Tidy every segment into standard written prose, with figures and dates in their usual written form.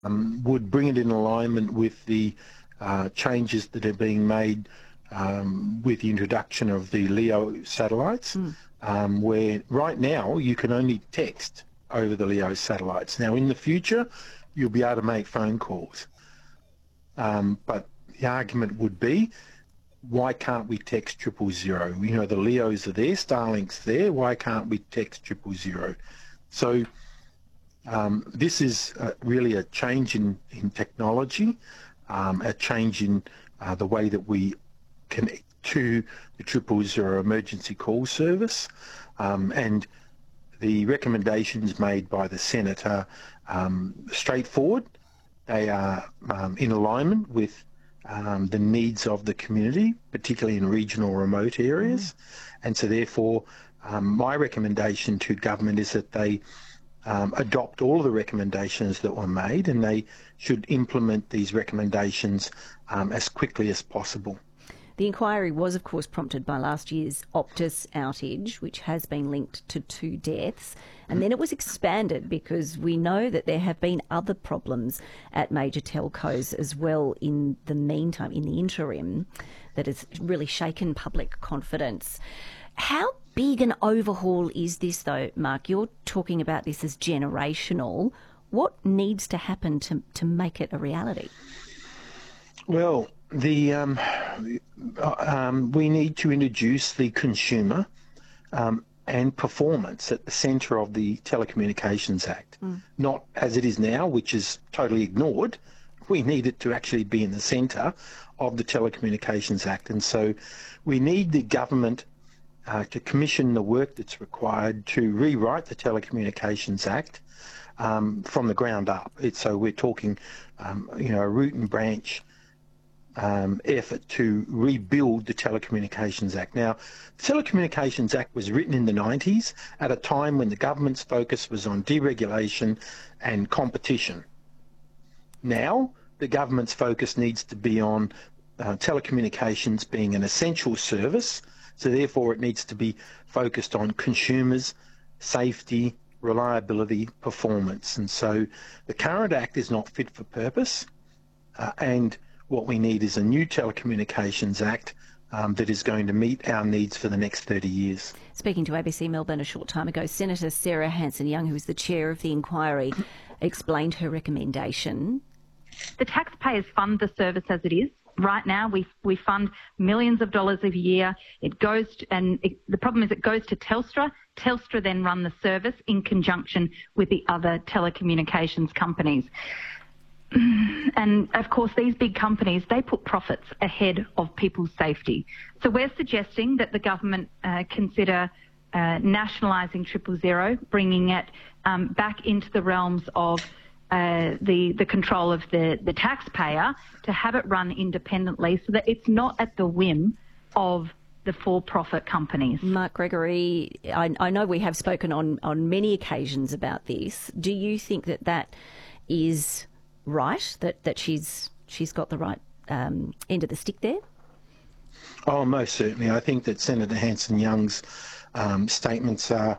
would bring it in alignment with the changes that are being made with the introduction of the LEO satellites, where right now you can only text over the LEO satellites. Now, in the future, you'll be able to make phone calls. But the argument would be, why can't we text 000? You know, the LEOs are there, Starlink's there, why can't we text 000? So this is really a change in technology, a change in the way that we connect to the 000 emergency call service, and the recommendations made by the Senate are straightforward. They are in alignment with the needs of the community, particularly in regional remote areas. And so therefore, my recommendation to government is that they adopt all of the recommendations that were made, and they should implement these recommendations as quickly as possible. The inquiry was, of course, prompted by last year's Optus outage, which has been linked to 2 deaths. And then it was expanded because we know that there have been other problems at major telcos as well in the meantime, in the interim, that has really shaken public confidence. How big an overhaul is this, though, Mark? You're talking about this as generational. What needs to happen to make it a reality? Well, we need to introduce the consumer and performance at the centre of the Telecommunications Act, not as it is now, which is totally ignored. We need it to actually be in the centre of the Telecommunications Act, and so we need the government to commission the work that's required to rewrite the Telecommunications Act from the ground up. So we're talking, a root and branch effort to rebuild the Telecommunications Act. Now, the Telecommunications Act was written in the 90s at a time when the government's focus was on deregulation and competition. Now, the government's focus needs to be on telecommunications being an essential service, so therefore it needs to be focused on consumers, safety, reliability, performance. And so the current Act is not fit for purpose, and what we need is a new Telecommunications Act that is going to meet our needs for the next 30 years. Speaking to ABC Melbourne a short time ago, Senator Sarah Hanson-Young, who is the chair of the inquiry, explained her recommendation. The taxpayers fund the service as it is. Right now, we fund millions of dollars a year. The problem is it goes to Telstra. Telstra then run the service in conjunction with the other telecommunications companies. And, of course, these big companies, they put profits ahead of people's safety. So we're suggesting that the government consider nationalising 000, bringing it back into the realms of the control of the taxpayer, to have it run independently so that it's not at the whim of the for-profit companies. Mark Gregory, I know we have spoken on many occasions about this. Do you think that is right, that she's got the right end of the stick there? Oh, most certainly. I think that Senator Hanson-Young's statements are,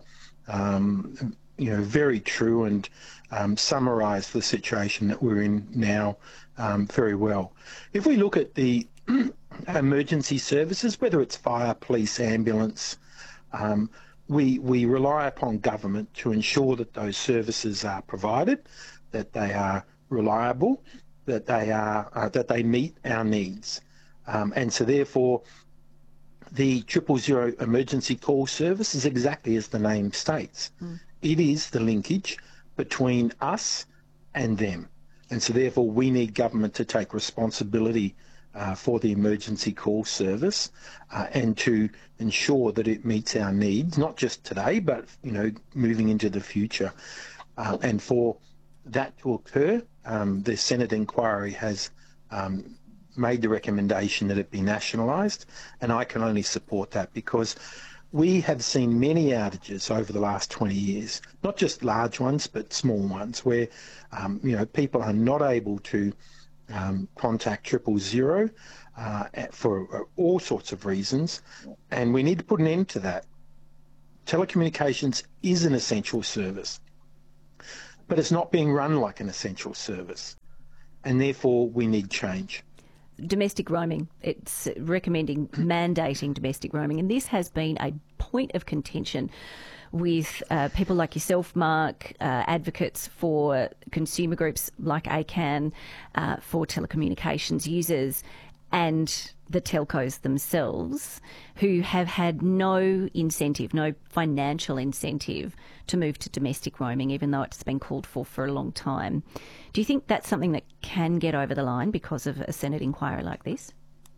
very true and summarise the situation that we're in now very well. If we look at the emergency services, whether it's fire, police, ambulance, we rely upon government to ensure that those services are provided, that they are reliable, that they meet our needs, and so therefore the 000 emergency call service is exactly as the name states. It is the linkage between us and them, and so therefore we need government to take responsibility for the emergency call service and to ensure that it meets our needs, not just today, but moving into the future. And for that to occur, the Senate inquiry has made the recommendation that it be nationalised, and I can only support that because we have seen many outages over the last 20 years, not just large ones but small ones, where people are not able to contact 000 for all sorts of reasons, and we need to put an end to that. Telecommunications is an essential service, but it's not being run like an essential service, and therefore we need change. Domestic roaming, it's recommending mandating domestic roaming, and this has been a point of contention with people like yourself, Mark, advocates for consumer groups like ACAN, for telecommunications users, and the telcos themselves, who have had no incentive, no financial incentive to move to domestic roaming, even though it's been called for a long time. Do you think that's something that can get over the line because of a Senate inquiry like this?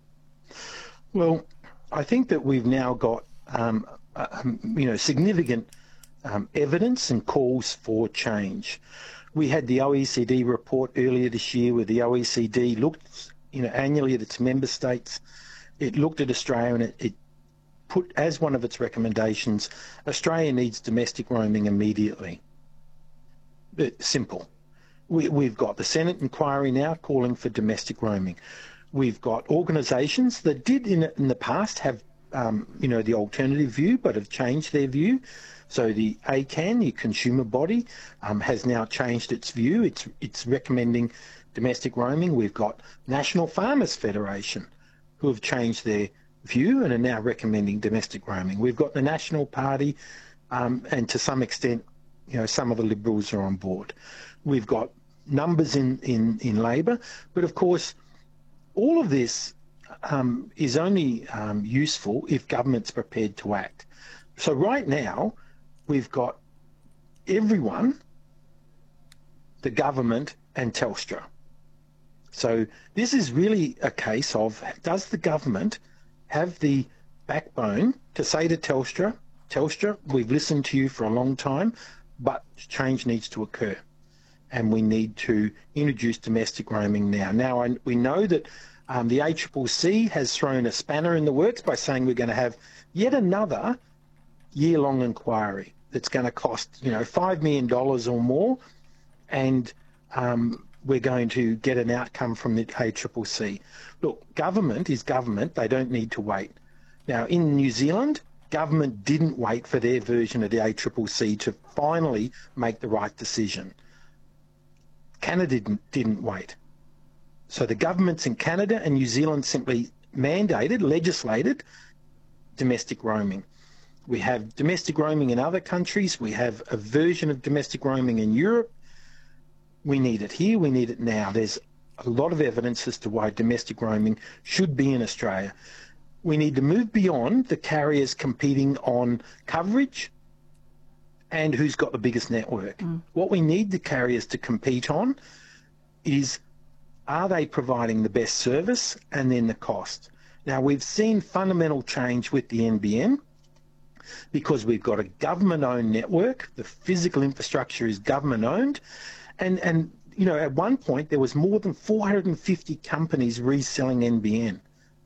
Well, I think that we've now got significant evidence and calls for change. We had the OECD report earlier this year where the OECD looked annually at its member states. It looked at Australia and it put as one of its recommendations, Australia needs domestic roaming immediately. Simple. We've got the Senate inquiry now calling for domestic roaming. We've got organisations that did in the past have the alternative view, but have changed their view. So the ACAN, the consumer body, has now changed its view. It's recommending domestic roaming. We've got National Farmers Federation, who have changed their view and are now recommending domestic roaming. We've got the National Party, and to some extent, some of the Liberals are on board. We've got numbers in Labor, but of course, all of this is only useful if government's prepared to act. So right now, we've got everyone, the government and Telstra. So this is really a case of, does the government have the backbone to say to Telstra, we've listened to you for a long time, but change needs to occur and we need to introduce domestic roaming now. Now, we know that the ACCC has thrown a spanner in the works by saying we're going to have yet another year-long inquiry that's going to cost, $5 million or more, and we're going to get an outcome from the ACCC. Look, government is government. They don't need to wait. Now, in New Zealand, government didn't wait for their version of the ACCC to finally make the right decision. Canada didn't wait. So the governments in Canada and New Zealand simply legislated domestic roaming. We have domestic roaming in other countries. We have a version of domestic roaming in Europe. We need it here. We need it now. There's a lot of evidence as to why domestic roaming should be in Australia. We need to move beyond the carriers competing on coverage and who's got the biggest network. What we need the carriers to compete on is, are they providing the best service, and then the cost. Now, we've seen fundamental change with the NBN because we've got a government-owned network. The physical infrastructure is government-owned. And at one point, there was more than 450 companies reselling NBN.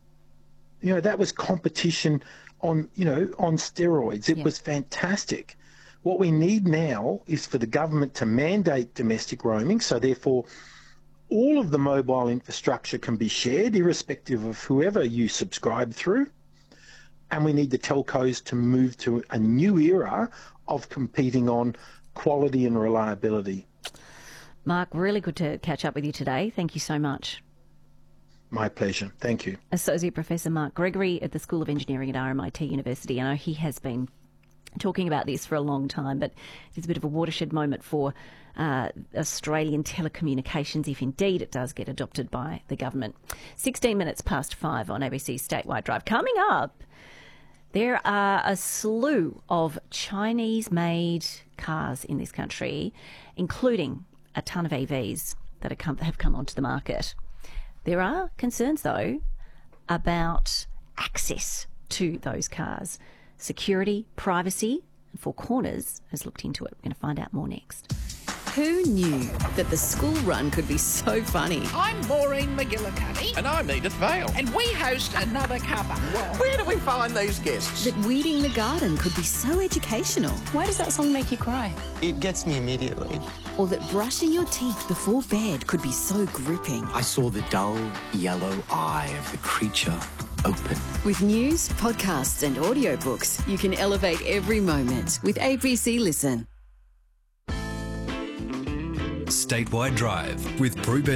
That was competition on steroids. It was fantastic. What we need now is for the government to mandate domestic roaming, so therefore all of the mobile infrastructure can be shared, irrespective of whoever you subscribe through. And we need the telcos to move to a new era of competing on quality and reliability. Mark, really good to catch up with you today. Thank you so much. My pleasure. Thank you. Associate Professor Mark Gregory at the School of Engineering at RMIT University. I know he has been talking about this for a long time, but it's a bit of a watershed moment for Australian telecommunications, if indeed it does get adopted by the government. 16 minutes past 5 on ABC's Statewide Drive. Coming up, there are a slew of Chinese-made cars in this country, including a ton of EVs that have come onto the market. There are concerns, though, about access to those cars. Security, privacy, and Four Corners has looked into it. We're going to find out more next. Who knew that the school run could be so funny? I'm Maureen McGillicuddy. And I'm Edith Vale. And we host Another Cuppa. Where do we find these guests? That weeding the garden could be so educational. Why does that song make you cry? It gets me immediately. Or that brushing your teeth before bed could be so gripping. I saw the dull yellow eye of the creature open. With news, podcasts and audiobooks, you can elevate every moment with ABC Listen. Statewide Drive with Prue Best.